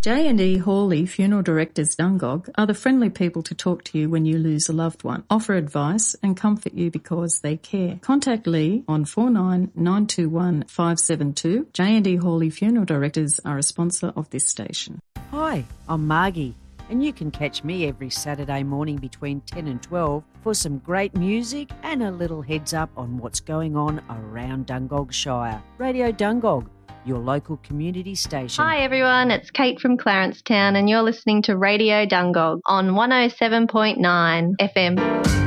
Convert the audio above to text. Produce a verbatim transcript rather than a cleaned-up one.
J and E Hawley Funeral Directors Dungog are the friendly people to talk to you when you lose a loved one, offer advice and comfort you because they care. Contact Lee on four nine nine two one five seven two. J and E Hawley Funeral Directors are a sponsor of this station. Hi, I'm Margie, and you can catch me every Saturday morning between ten and twelve for some great music and a little heads up on what's going on around Dungog Shire. Radio Dungog, your local community station. Hi everyone, it's Kate from Clarencetown and you're listening to Radio Dungog on one oh seven point nine F M.